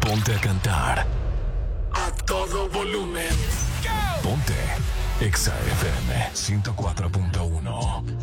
Ponte a cantar a todo volumen. Ponte Exa FM 104.1.